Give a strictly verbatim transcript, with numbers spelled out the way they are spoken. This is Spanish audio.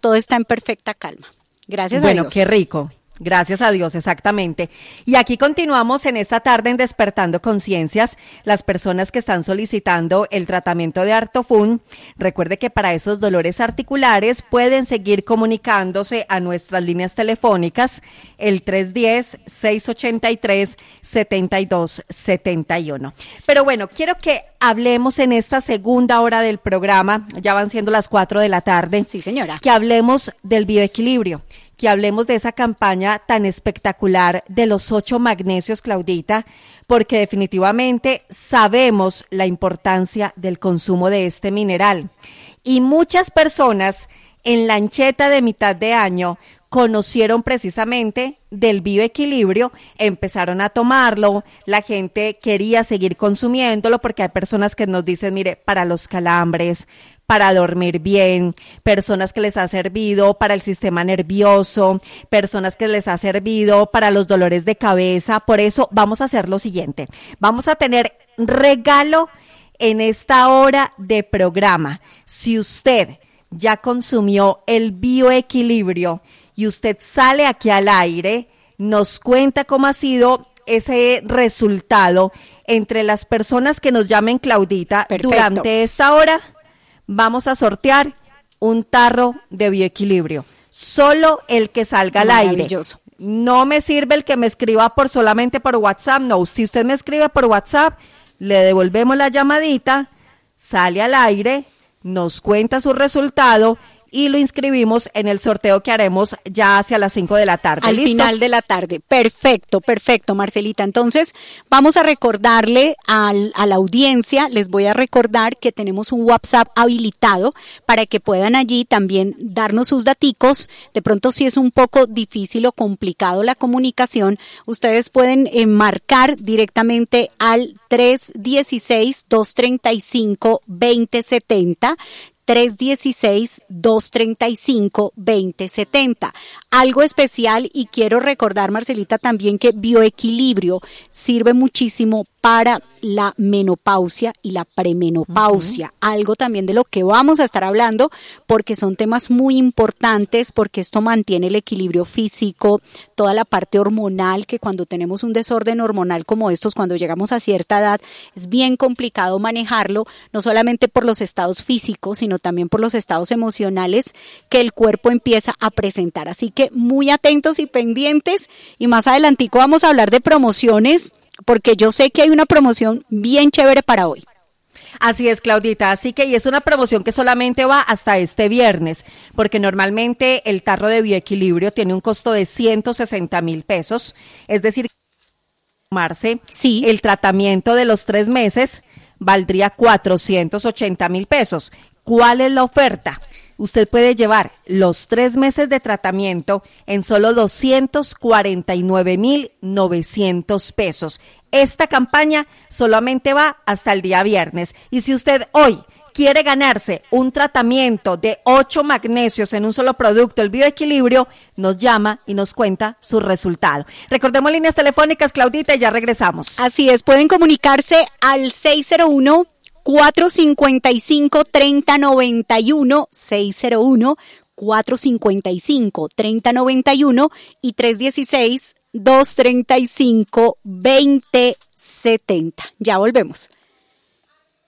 todo está en perfecta calma. Gracias bueno, a Dios. Bueno, qué rico. Gracias a Dios, exactamente. Y aquí continuamos en esta tarde en Despertando Conciencias. Las personas que están solicitando el tratamiento de Artofun, recuerde que para esos dolores articulares pueden seguir comunicándose a nuestras líneas telefónicas, el tres uno cero, seis ocho tres, siete dos siete uno. Pero bueno, quiero que hablemos en esta segunda hora del programa, ya van siendo las cuatro de la tarde. Sí, señora. Que hablemos del bioequilibrio, que hablemos de esa campaña tan espectacular de los ocho magnesios, Claudita, porque definitivamente sabemos la importancia del consumo de este mineral. Y muchas personas en la ancheta de mitad de año conocieron precisamente del bioequilibrio, empezaron a tomarlo, la gente quería seguir consumiéndolo porque hay personas que nos dicen, mire, para los calambres, para dormir bien, personas que les ha servido para el sistema nervioso, personas que les ha servido para los dolores de cabeza. Por eso vamos a hacer lo siguiente, vamos a tener regalo en esta hora de programa. Si usted ya consumió el bioequilibrio y usted sale aquí al aire, nos cuenta cómo ha sido ese resultado entre las personas que nos llamen, Claudita. Perfecto. Durante esta hora vamos a sortear un tarro de bioequilibrio, solo el que salga al aire. No me sirve el que me escriba por solamente por WhatsApp, no, si usted me escribe por WhatsApp, le devolvemos la llamadita, sale al aire, nos cuenta su resultado y lo inscribimos en el sorteo que haremos ya hacia las cinco de la tarde. Al ¿Listo? final de la tarde. Perfecto, perfecto, Marcelita. Entonces, vamos a recordarle al, a la audiencia, les voy a recordar que tenemos un WhatsApp habilitado para que puedan allí también darnos sus daticos. De pronto, si es un poco difícil o complicado la comunicación, ustedes pueden eh, marcar directamente al tres uno seis, dos tres cinco, dos cero siete cero. tres uno seis, dos tres cinco, dos cero siete cero. Algo especial, y quiero recordar, Marcelita, también que bioequilibrio sirve muchísimo para la menopausia y la premenopausia, uh-huh. Algo también de lo que vamos a estar hablando, porque son temas muy importantes, porque esto mantiene el equilibrio físico, toda la parte hormonal, que cuando tenemos un desorden hormonal como estos, cuando llegamos a cierta edad, es bien complicado manejarlo, no solamente por los estados físicos, sino también por los estados emocionales que el cuerpo empieza a presentar. Así que muy atentos y pendientes, y más adelantico vamos a hablar de promociones, porque yo sé que hay una promoción bien chévere para hoy. Así es, Claudita, así que y es una promoción que solamente va hasta este viernes, porque normalmente el tarro de bioequilibrio tiene un costo de ciento sesenta mil pesos, es decir, tomarse sí. El tratamiento de los tres meses valdría cuatrocientos ochenta mil pesos. ¿Cuál es la oferta? Usted puede llevar los tres meses de tratamiento en solo doscientos cuarenta y nueve mil novecientos pesos. Esta campaña solamente va hasta el día viernes. Y si usted hoy quiere ganarse un tratamiento de ocho magnesios en un solo producto, el bioequilibrio, nos llama y nos cuenta su resultado. Recordemos líneas telefónicas, Claudita, y ya regresamos. Así es, pueden comunicarse al seis cero uno, cuatro cinco cinco, tres cero nueve uno, seis cero uno, cuatro cinco cinco, tres cero nueve uno y tres uno seis, dos tres cinco, dos cero siete cero. Ya volvemos.